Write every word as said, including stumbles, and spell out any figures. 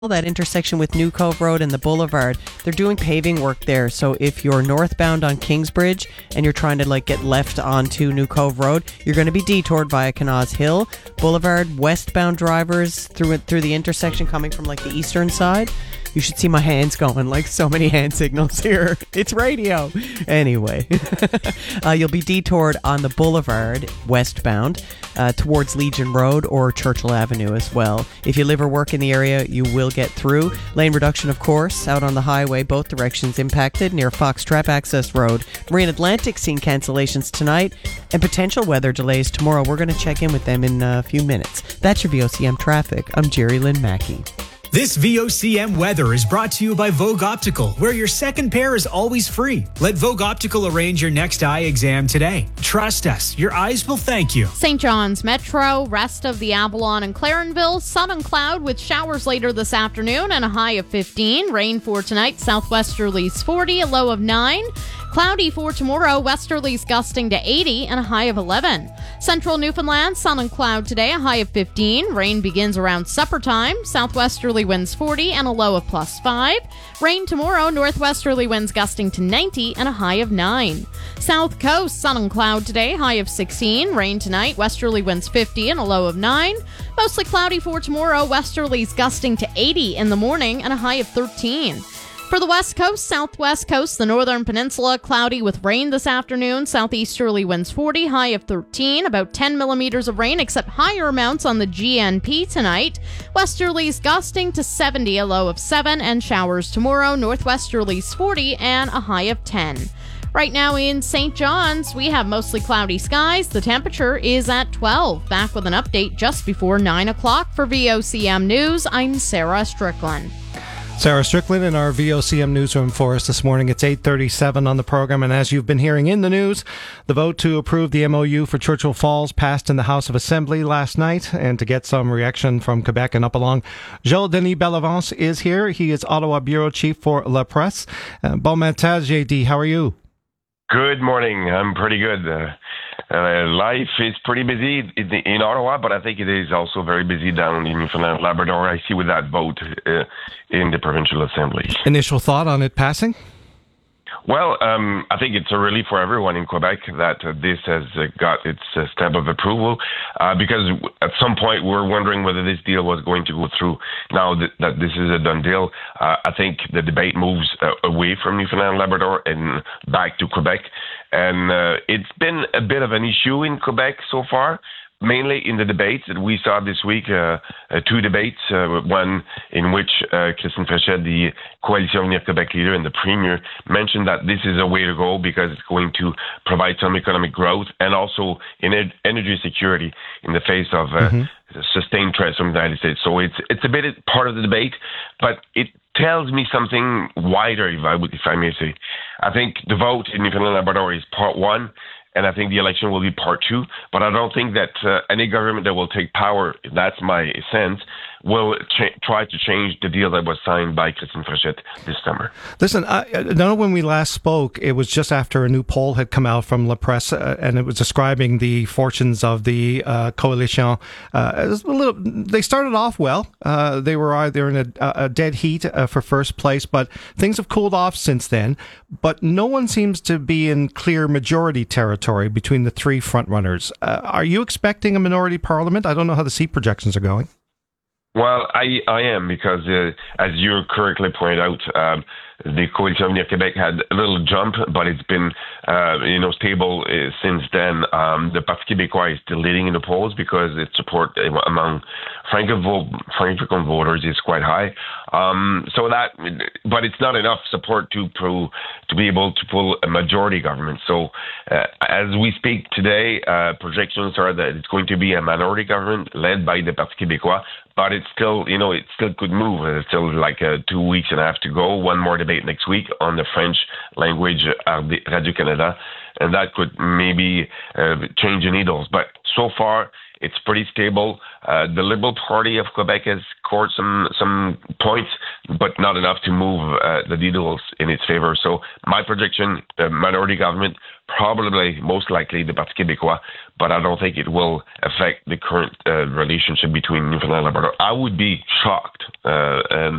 that intersection with New Cove Road and the Boulevard, they're doing paving work there. So if you're northbound on Kingsbridge and you're trying to like get left onto New Cove Road, you're going to be detoured via Canaz Hill Boulevard. Westbound drivers through it through the intersection coming from like the eastern side. You should see my hands going, like so many hand signals here. It's radio. Anyway, uh, you'll be detoured on the Boulevard westbound uh, towards Legion Road or Churchill Avenue as well. If you live or work in the area, you will get through. Lane reduction, of course, out on the highway, both directions impacted near Foxtrap Access Road. Marine Atlantic seeing cancellations tonight and potential weather delays tomorrow. We're going to check in with them in a few minutes. That's your V O C M traffic. I'm Jerry Lynn Mackey. This V O C M weather is brought to you by Vogue Optical, where your second pair is always free. Let Vogue Optical arrange your next eye exam today. Trust us, your eyes will thank you. Saint John's Metro, rest of the Avalon and Clarenville, sun and cloud with showers later this afternoon and a high of fifteen. Rain for tonight, southwesterlies forty, a low of nine. Cloudy for tomorrow, westerlies gusting to eighty and a high of eleven. Central Newfoundland, sun and cloud today, a high of fifteen. Rain begins around supper time. Southwesterly winds forty and a low of plus five. Rain tomorrow, northwesterly winds gusting to ninety and a high of nine. South Coast, sun and cloud today, high of sixteen. Rain tonight, westerly winds fifty and a low of nine. Mostly cloudy for tomorrow, westerlies gusting to eighty in the morning and a high of thirteen. For the West Coast, Southwest Coast, the Northern Peninsula, cloudy with rain this afternoon. Southeasterly winds forty, high of thirteen. About ten millimeters of rain, except higher amounts on the G N P tonight. Westerlies gusting to seventy, a low of seven. And showers tomorrow. Northwesterlies forty and a high of ten. Right now in Saint John's, we have mostly cloudy skies. The temperature is at twelve. Back with an update just before nine o'clock for V O C M News. I'm Sarah Strickland. Sarah Strickland in our V O C M newsroom for us this morning. It's eight thirty-seven on the program, and as you've been hearing in the news, the vote to approve the M O U for Churchill Falls passed in the House of Assembly last night. And to get some reaction from Quebec and up along, Joel-Denis Bellavance is here. He is Ottawa Bureau Chief for La Presse. Uh, bon matin, J D. How are you? Good morning. I'm pretty good. Uh, uh, life is pretty busy in, in Ottawa, but I think it is also very busy down in Newfoundland, Labrador. I see with that vote uh, in the Provincial Assembly. Initial thought on it passing? Well, um, I think it's a relief for everyone in Quebec that uh, this has uh, got its uh, stamp of approval, uh, because at some point we were wondering whether this deal was going to go through. Now that, that this is a done deal, uh, I think the debate moves uh, away from Newfoundland, Labrador and back to Quebec. And uh, it's been a bit of an issue in Quebec so far, mainly in the debates that we saw this week, uh, uh, two debates, uh, one in which uh, Christine Fréchette, the Coalition Avenir Québec leader and the Premier, mentioned that this is a way to go because it's going to provide some economic growth and also in ed- energy security in the face of uh, mm-hmm. sustained threats from the United States. So it's it's a bit part of the debate, but it tells me something wider, if I, would, if I may say. I think the vote in Newfoundland and Labrador is part one, and I think the election will be part two. But I don't think that uh, any government that will take power, that's my sense, will cha- try to change the deal that was signed by Christine Fréchette this summer. Listen, I, I know when we last spoke, it was just after a new poll had come out from La Presse, uh, and it was describing the fortunes of the uh, coalition. Uh, it was a little, they started off well. Uh, they were either in a, a dead heat uh, for first place, but things have cooled off since then. But no one seems to be in clear majority territory between the three frontrunners. Uh, are you expecting a minority parliament? I don't know how the seat projections are going. Well, I, I am, because uh, as you correctly pointed out, um, the Coalition Avenir Québec had a little jump, but it's been uh, you know stable uh, since then. Um, the Parti québécois is still leading in the polls because its support among Francophone voters is quite high. Um, so that, but it's not enough support to to, to be able to pull a majority government. So uh, as we speak today, uh, projections are that it's going to be a minority government led by the Parti québécois. But it's still, you know, it still could move. It's still like uh, two weeks and a half to go. One more debate next week on the French language uh, Radio-Canada, and that could maybe uh, change the needles. But so far, it's pretty stable. Uh, the Liberal Party of Quebec has scored some some points, but not enough to move uh, the needles in its favor. So my prediction, the minority government, probably, most likely, the Parti Québécois, but I don't think it will affect the current uh, relationship between Newfoundland and Labrador. I would be shocked uh, and